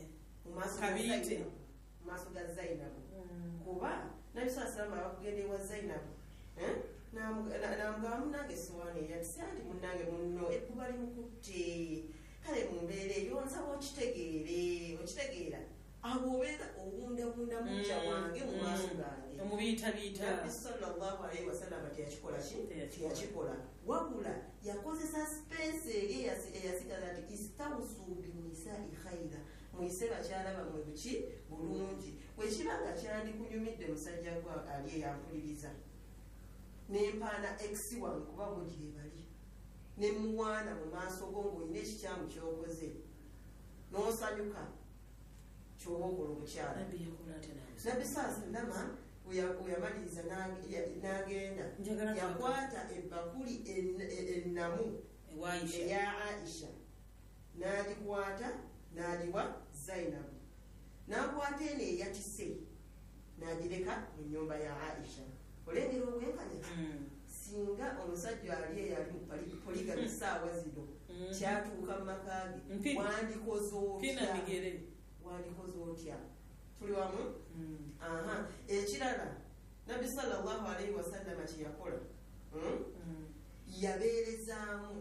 mumaaso ga zainabu kuba nabbi salama abakugenda ewa zainabu namugamba munange sowaani eyatise anti munange munno ebbuba limukutte kale mumbeera eyo nsaba okitegeere okitegeera abo obeera owundawunda mujja wange mu maaso gange omubiyitabiita sallallahu alaihi wasallama teyakikola ki teyakikola wabula yakozesa space eri eyasigala nti istawusu binisai khaira muyise bakyala bamwe buki bulungi bwekibanga kyandikunyumidde musajja gwa ali eyampuliriza nempaana ex wange kuba bo gyebali nemuwaana mu maaso go ng'olina ekikyamu kyokoze n'osanyuka kyoba okola omukyala nabbi salama weyamaliriza n'agenda yakwata ebbakuli ennamu eya Aisha n'agikwata n'agiwa Zainabu n'akwata eno eyatise n'agireka mu nnyumba ya Aisha olengera obwenkanya singa omusajja ali eyali mu poligami saawa zino kyatuuka mu makaage wandikoze otya wandikoze otya tuli wamu ekirala nabbi sallallahu alaihi wasallama kyeyakola yabeerezaamu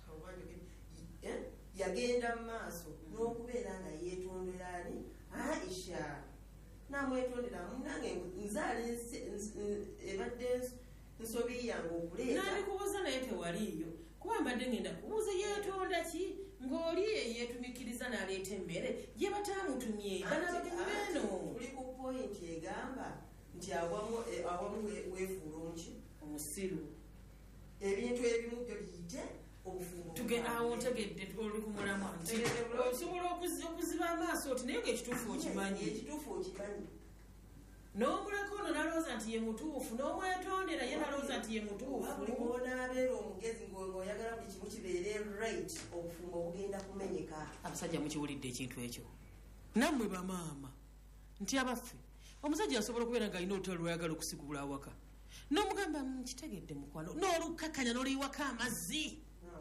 yagenda mu maaso n'okubeera nga yeetondera ani Aisha namwetondera munange nzaala ebadde nsobi yange okuleeta nandikubuuza naye tewaliiyo kuba mbadde ngenda kubuuza yeetonda ki ng'oli yeetumikiriza n'aleeta emmere gye bataamutumye banabagenyi beeno tuli ku pointi egamba nti awamu weefuula omuki omusiru ebintu ebimu byo biyite awo ntegedde oli ku mulamwa nti osobola okuziba amaaso oti naye ngaekituufu okimanyi ekituufu okimanyi n'omulako ono nalowooza nti nti ye mutuufu n'omwetondera ye nalowooza nti ye mutuufu. buli mwonaabeera omugezi ng'oyagala buli kimu kibeere right obufumbo obugenda kumenyeka. abasajja mukiwulidde ekintu ekyo nammwe bamaama nti abaffe omusajja asobola okubeera ng'alina olutalo lwayagala okusigula awaka n'omugamba kitegedde mukwano n'olukakkanya n'oluyiwako amazzi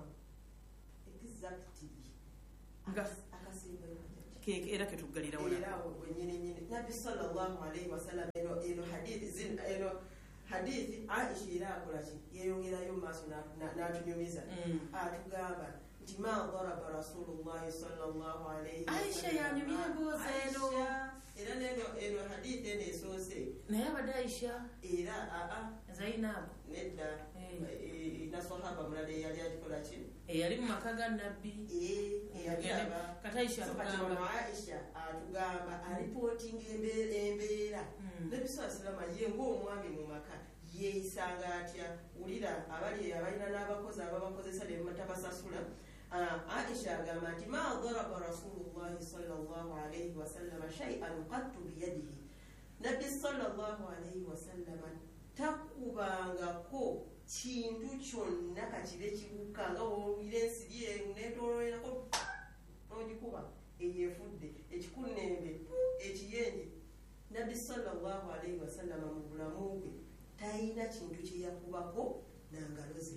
era ketuggalira nabbi sallallahu alaihi wasallam eno hadithi Aisha era akolaki yeyongerayo maaso n'atunyumiza atugamba nti ma daraba rasulullahi sallallahu alaihi Aisha yanyumya emboozi eno era neno eno hadithi eno esoose naye abadde Aisha era aa Zainabu nedda naswahaba mulala eyali agikolaki eyali mu maka ga nabbi kati Aisha Aisha atugamba alipootinga embeera nabbi salama ye ng'omwami mu maka yeeyisanga atya wulira abali abalina n'abakozi ababakozesa nebatabasasula. Aisha agamba nti ma daraba rasulullahi sallallahu alaihi wasallama shay'an qattu biyadihi nabbi sallallahu alaihi wasallama takubangako kintu kyonna kakibe kibuka nga owulira ensiri netolwerako nogikuba eyefudde ekikunembe ekiyenje nabbi sallallahu alaihi wasallama mu bulamu bwe talina kintu kyeyakubako nangalo ze.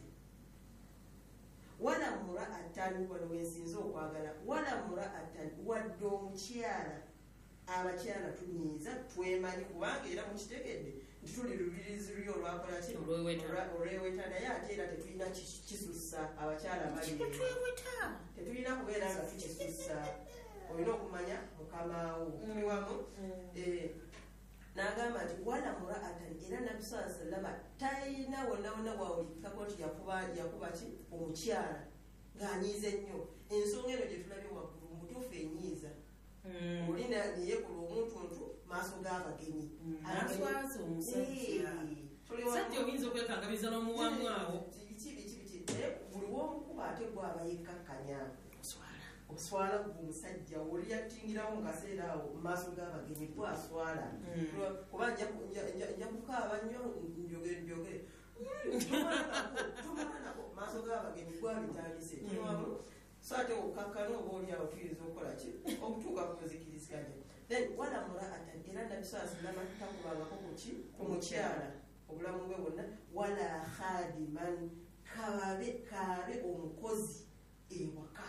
wala muraatan wano wensinza okwagala wala muraatan wadde omukyala abakyala tunyiiza twemanyi kubanga era mukitegedde nti tuli lubirizi luli olwakolaki olweweta naye ate era tetulina kisussa abakyala malire tetulina kubeera nga tukisussa olina okumanya mukamaawo tuli wamu n'agamba nti wala muraatan era nabbi saa sallama talina wonna wonna wawulikako nti yakuba ki omukyala ng'anyiiza ennyo. ensonga eno gye tulabye waggulu mutuufu enyiiza oli neyekula omuntuntu maaso g'abagenyi aswaza omusajja sajja oyinza okwekangamiza n'omuwamu awo buli womukuba ate gwaba yekkakkanya oswala omusajja oli yatingirawo mu kaseera awo mu maaso g'abagenyi gwaswala kuba nja kukaaba nnyo njogere njogere tomanako maaso g'abagenyi gwabitandise kiwamu so ate okukakkana oba oli awo tuyinza okukola ki okutuuka ku muzikiriziganya. Then wala muraatan era nabbi saa sallama takubangako kuki ku mukyala obulamu bwe bwonna wala khadiman kaabe kaabe omukozi ewaka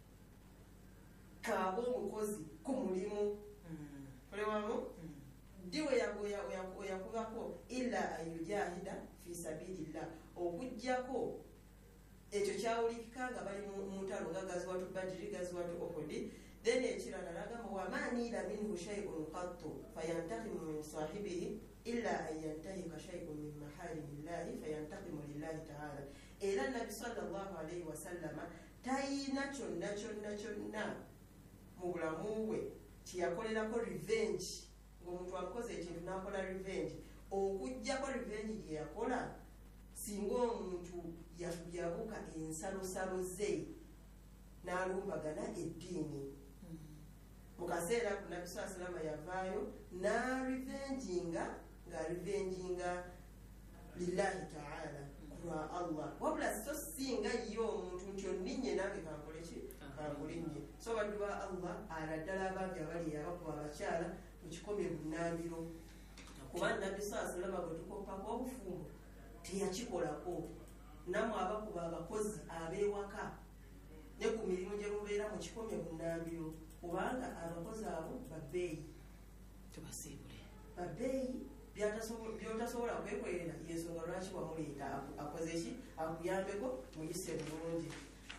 kaabe omukozi ku mulimu olewamu ddi weyakubako illa ayujahida fi sabilillah okujjako ekyo kyawulikika nga bali mu ntalo nga gaziwatu badiri gaziwatu ohudi. then ekirala nagamba wamanila minhu shay'un qattu fayantakimu min sahibihi illa an yantahika shay'un min maharimillahi fayantakimu lillahi ta'ala. era nabbi sallallahu alaihi wasallama tayina kyonna kyonna kyonna mu bulamu bwe kyeyakolerako revenge ng'omuntu akoze ekintu n'akola revenge okujjako revenge gye yakola singa omuntu yabuka ensalosalo ze n'alumbagana eddiini. mu kaseera ku nabbi saa salama yavaayo n'arivenginga ng'arivenginga lillahi ta'ala kulwa allah wabula so singa ye omuntu nti onninye nange kankoleki kankulinnye. so baddu ba allah aladdala abangi abali abakuba abakyala mu kikomye bunnambiro kuba nabbi saa salama gwe tukoppako obufumbo teyakikolako. namwe abakuba abakozi ab'ewaka ne ku mirimu gye mubeera mu kikomye bunnambiro kubanga abakozi abo babbeeyi tubasiibule babbeeyi byotasobola kwekwerera yensonga lwaki wamuleeta akoze ki akuyambeko muyise bulungi.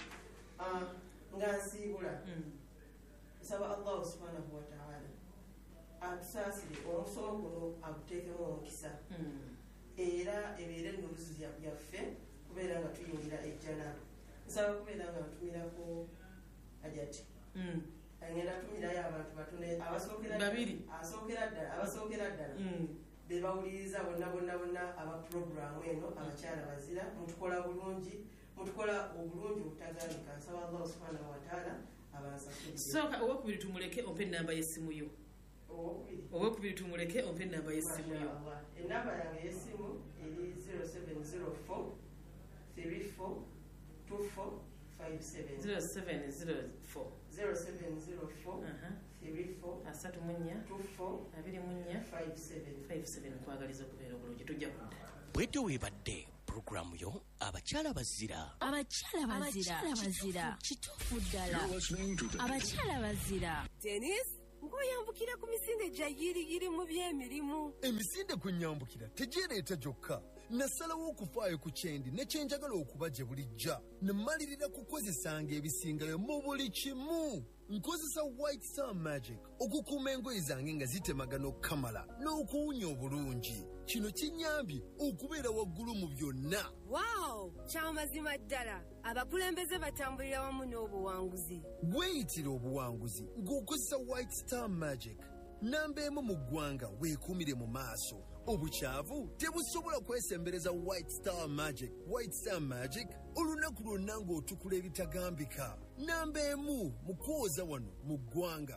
nga nsiibula nsaba allahu subhanahu wataala atusaasire omusomo guno aguteekemu omukisa era ebeere ennuruzi yaffe kubeera nga tuyingira ejjana. nsaba kubeera nga ntumirako ajati ngenda tumirayo abantu batune abasookera ddala abasookera ddala be bawuliriza bonna bonna bonna aba puroguramu eno abakyala bazira mutukola bulungi mutukola obulungi obutaganika. nsaba allahu subhanahu wataala abansasulire. sooka owokubiri tumuleke ompe ennamba y'essimu yo. owokubiri tumuleke ompe enamba y'essimu yo. Enamba yange y'essimu eri zero seven zero four three four two four five seven. zero seven zero four zero seven zero four three four asatu mu nnya two four abiri mu nnya five seven. five seven kwagaliza okubeera obulungi tujja kudda. bwetyo weebadde pulogulaamu yo abakyala bazira. abakyala bazira bazira kituufu ddala abakyala bazira. Dennis ng'oyambukira ku misinde gya yiriyiri mu by'emirimu. emisinde kwe nyambukira tegireeta gyokka nasalawo okufaayo ku kyendi ne kyenjagala okuba gye bulijja ne mmalirira kukozesanga ebisingayo mu buli kimu. nkozesa white star magic okukuuma engoye zange nga zitemagana okukamala n'okuwunya obulungi. kino kinyambye okubeera waggulu mu byonna. Wow, kyamazima ddala. Abakulembeze batambulira wamu n'obuwanguzi. weeyitira obuwanguzi ng'okozesa white star magic. namba emu mu ggwanga weekuumire mu maaso. obukyavu tebusobola kwesembereza white star magic. white star magic olunaku lwonna ng'otukula ebitagambika. namba emu mu kwoza wano mu ggwanga.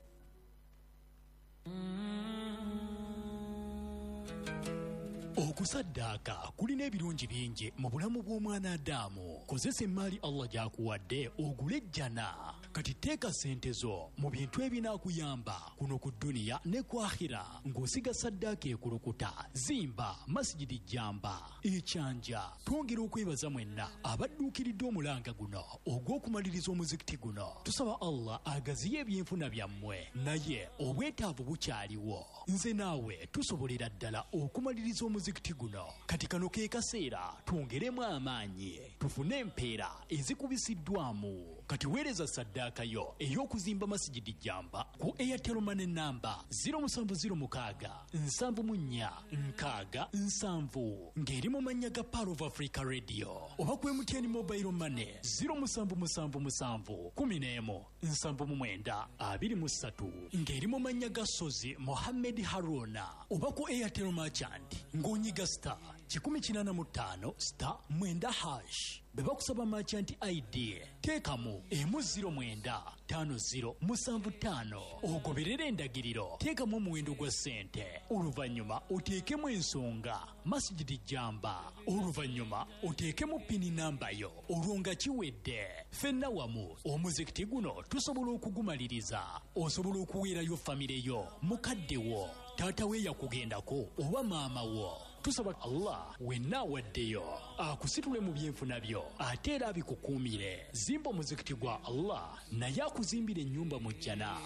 okusaddaaka kulina ebirungi bingi mu bulamu bw'omwana Adamu. kozesa emmaali Allah gy'akuwadde ogule ejjana. kati teeka ssente zo mu bintu ebinaakuyamba kuno ku dduniya ne ku akhira ng'osiga saddaaka ekulukuta. zimba masijidi jjamba ekyanja. twongera okwebaza mwenna abadduukiridde omulanga guno ogw'okumaliriza omuzikiti guno. tusaba Allah agaziye ebyenfuna byammwe naye obwetaavu bukyaliwo. nze naawe tusobolera ddala okumaliriza omuzikiti guno. kati kano ke kaseera twongeremu amaanyi tufune empeera ezikubisiddwamu. kati weereza saddaaka yo ey'okuzimba masijidi jjamba ku Airtel Money namba zero seven zero six seven mu nnya nkaaga nsanvu ng'eri mu mannya ga Power of Africa Radio oba ku M T N Mobile Money zero seven seven seven one zero nsanvu mu mwenda abiri mu ssatu ng'eri mu mannya ga Sozi Mohammed Haruna oba ku Airtel Merchant ng'onyiga star kikumi kinana mu ttaano star mwenda hash. bwe bakusaba merchant I D teekamu emu ziro mwenda ttaano ziro musanvu ttaano ogoberera endagiriro. teekamu omuwendo gwa ssente oluvannyuma oteekemu ensonga masijidi jjamba oluvannyuma oteekemu pini namba yo olwo nga kiwedde. ffenna wamu omuzikiti guno tusobola okugumaliriza. osobola okuweerayo famire yo mukadde wo taata we yakugendako oba maama wo. tusaba Allah wenna awaddeyo akusitule mu byenfuna byo ate era abikukuumire. zimba omuzikiti gwa Allah naye akuzimbira ennyumba mu jjana.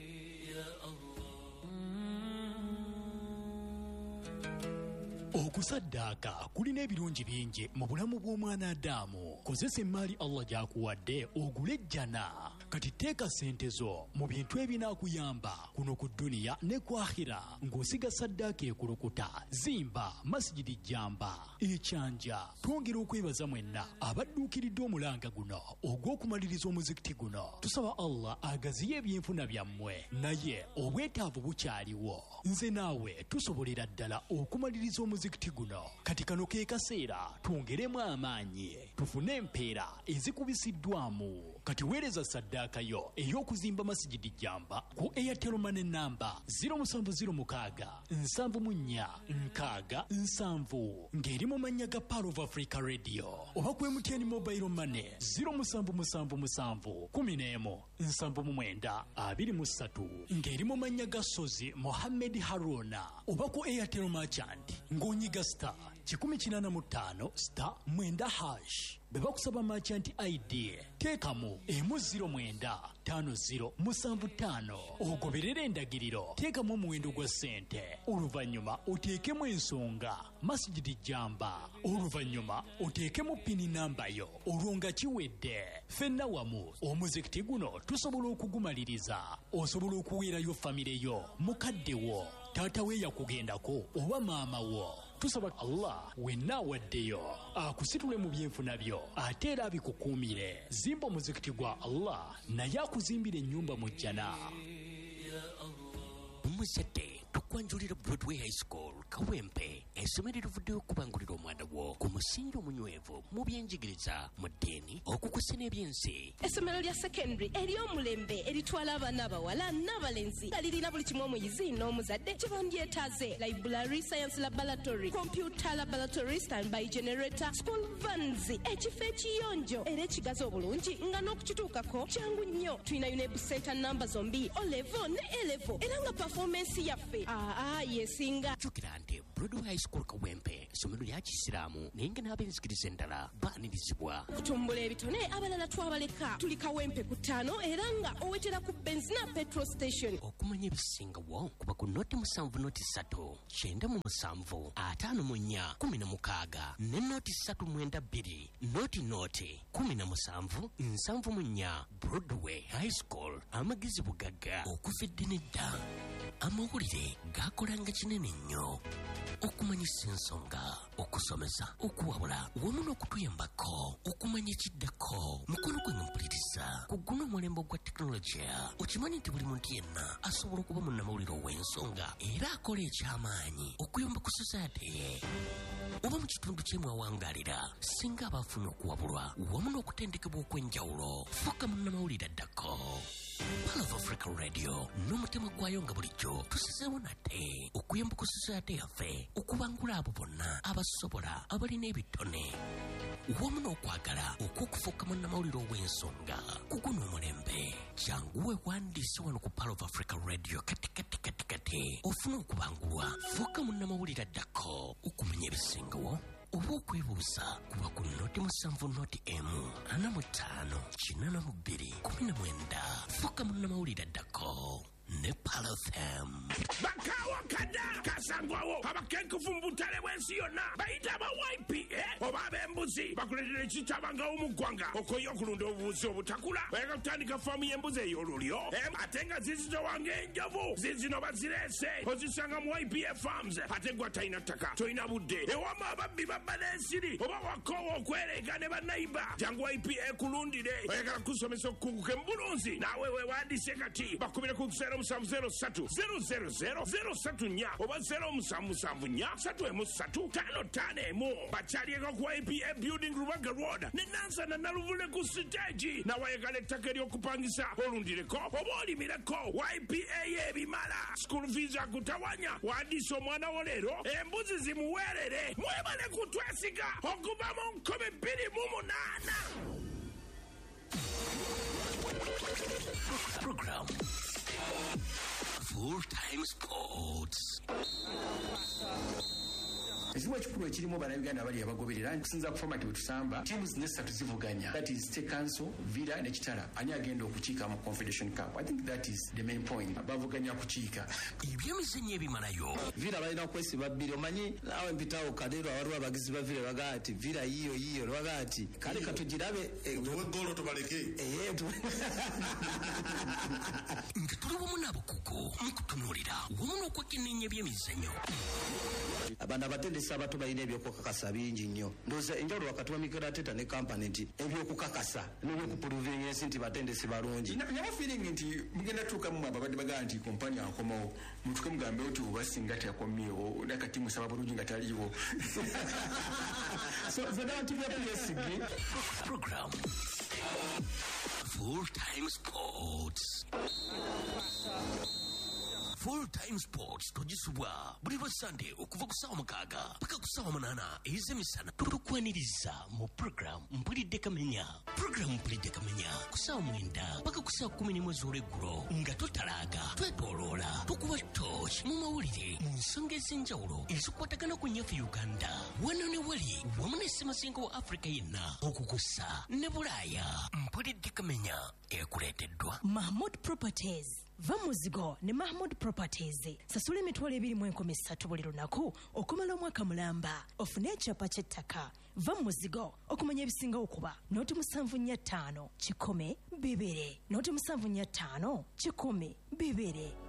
okusaddaaka kulina ebirungi bingi mu bulamu bw'omwana Adamu. kozesa emmaali Allah gy'akuwadde ogule ejjana. kati teeka ssente zo mu bintu ebinaakuyamba kuno ku dduniya ne ku akhira ng'osiga saddaaka ekulukuta. zimba masijidi jjamba ekyanja. twongera okwebaza mwenna abadduukiridde omulanga guno ogw'okumaliriza omuzikiti guno. tusaba Allah agaziye ebyenfuna byammwe naye obwetaavu bukyaliwo. nze naawe tusobolera ddala okumaliriza omuzikiti guno. kati kano ke kaseera twongeremu amaanyi tufune empeera ezikubisiddwamu. kati weereza saddaaka yo ey'okuzimba masijidi jjamba ku Airtel Money namba zero seven zero six seven mu nnya nkaaga nsanvu ng'eri mu mannya ga Power of Africa Radio oba ku M T N Mobile Money zero seven seven seven one zero nsanvu mu mwenda abiri mu ssatu ng'eri mu mannya ga Sozi Mohammed Haruna oba ku Airtel Merchant ng'onyiga star kikumi kinana mu ttaano star mwenda hash. bwe bakusaba merchant I D teekamu emu ziro mwenda ttaano ziro musanvu ttaano ogoberera endagiriro. teekamu omuwendo gwa ssente oluvannyuma oteekemu ensonga masijidi jjamba oluvannyuma oteekemu pini namba yo olwo nga kiwedde. ffenna wamu omuzikiti guno tusobola okugumaliriza. osobola okuweerayo famire yo mukadde wo taata we yakugendako oba maama wo. tusaba Allah wenna awaddeyo akusitule mu byenfuna byo ate era abikukuumire. zimba omuzikiti gwa Allah naye akuzimbira ennyumba mu jjana. muzadde tukwanjulira Broadway High School Kawempe essomero livuddeyo okubangulira omwana wo ku musingi omunywevu mu byenjigiriza mu ddiini okukusa n'ebyensi. Essomero lya secondary ery'omulembe eritwala abaana abawala n'abalenzi nga lirina buli kimu omuyizi n'omuzadde kye bandyetaaze: library, science laboratory, computer laboratory, standby generator, school vans, ekifo ekiyonjo era ekigazi obulungi nga n'okukituukako kyangu nnyo. Tulina UNEB center namba zombi O level ne A level era nga performance yaffe aa yesinga. Jjukira nti Broadway High School Kawempe essomero lya Kisiraamu naye nga n'ab'enzikiriza endala baanirizibwa. Kutumbula ebitone abalala twabaleka. Tuli Kawempe ku ttaano era nga owetera ku benzina petrol station. Okumanya ebisingawo kuba ku noti musanvu noti ssatu kyenda mu musanvu ataano mu nnya kumi na mukaaga ne noti ssatu mwenda bbiri noti noti kumi na musanvu nsanvu mu nnya. Broadway High School amagezi bugagga okufidde nedda. Amawulire gakolanga kinene nnyo okumanyisa ensonga, okusomesa, okuwabula wamu n'okutuyambako okumanya ekiddako. Mukono gwe mpuliriza ku guno omulembe gwa tekinologiya. Okimanyi nti buli muntu yenna asobola okuba munnamawulire ow'ensonga era akola ekyamaanyi okuyamba ku society ye oba mu kitundu kye mwawangaalira singa abaafuna okuwabulwa wamu n'okutendekebwa okw'enjawulo. Fuuka munnamawulire addako. Pearl of Africa Radio n'omutima gwayo nga bulijjo tusizeewo nate okuyamba ku society yaffe okubangula abo bonna abasobola abalina ebitone wamu n'okwagala okw'okufuuka munnamawulire ow'ensonga ku guno omulembe. Janguwe wandiise wano ku Pearl of Africa Radio kati kati kati kati ofuna okubangulwa. Fuuka munnamawulire addako okumanya ebisingawo oba okwebuuza kuba ku noti musanvu noti emu ana mu ttaano kinana mu bbiri kumi na mwenda. Fuuka munnamawulire addako ne Pearl F M. Bakawa kada kasangwawo abakenkufu mu butale bw'ensi yonna bayita aba Y P A oba ab'embuzi bakuletera ekitabangawo mu ggwanga okoye okulunda obubuzi obutakula. Bayagala kutandika faamu y'embuzi ey'olulyo ate nga zizitowange enjovu zizino bazireese ozisanga mu Y P A Farms. Ate gwa talina ttaka tolina budde ewama ababbi babba n'ensiri oba wakoowa okwereega ne bannayiba jangu Y P A kulundire. Bayagala kusomesa okukunguka embulunzi naawe weewandiise kati bakubire ku zero musanvu zero ssatu zero zero zero zero ssatu nnya oba zero musanvu musanvu nnya ssatu emu ssatu ttaano ttaano emu. Bakyalieko ku Y P A Building Rubaga Road ne Nansana Naluvule ku siteegi. Nawayagala ettaka ery'okupangisa olundireko oba olimireko. Y P A y'ebimala school fees akutawanya. Wandiisa omwana wo leero embuzi zimuweerere. Mwebale kutwesiga okuva mu nkumi bbiri mu munaana. Program Full-Time Sports. Ekiwa ekikulu ekirimu bannayuganda abali abagoberera nkusinza ku format wetusamba tiimu zino essatu zivuganya, that is State Council, Villa ne Kitala. Ani agenda okukiika mu Confederation Cup? I think that is the main point. Bavuganya kukiika ebyemizannyo ebimalayo. Villa balina okwesiba bbiri. Omanyi naawe mpitawo kadeero awaliwo abagizi ba Villa bagaa ati Villa yiyo yiyo bagaa ati kale katugirabe tuwe golo tubaleke nga tuli wamu n'abakugu mukutunuulira wamu n'okwekenneenya ebyemizannyo. Abantu abatendesi abato balina ebyokukakasa bingi nnyo. Ndowooza enjawulo wakati wa Mikel Arteta ne kampani nti ebyokukakasa n'ebyokupuluvinga ensi nti batendesi balungi. Naba feeling nti mugenda tuukamu ababadde bagaa nti kompani akomawo mutuke mugambe nti oba singa teyakomyewo nakati musaba bulungi nga taliiwo. So zonna bantu bya P S G. Program Full-Time Sports. Full-Time Sports togisubwa buli lwa Sunday okuva ku ssaawa mukaaga paka ku ssaawa munaana ez'emisana. Tukwaniriza mu program Mpulidde Kamenya. Program Mpulidde Kamenya ku ssaawa mwenda paka ku ssaawa kumi n'emu ez'olweggulo nga totalaaga twetooloola tukuba torch mu mawulire mu nsonga ez'enjawulo ezikwatagana ku nnyafu Uganda wano ne wali wamu ne Ssemasenga wa Africa yenna okukussa ne Bulaaya. Mpulidde Kamenya ekuleeteddwa Mahmood Properties. Va muzigo ne Mahmood Properties. Sasula emitwalo ebiri mu enkumi ssatu buli lunaku okumala omwaka mulamba. Ofune ekyapa ky'ettaka. Va muzigo okumanya ebisingawo kuba noti musanvu nnya ttaano kikumi bibiri noti musanvu nnya ttaano kikumi bibiri.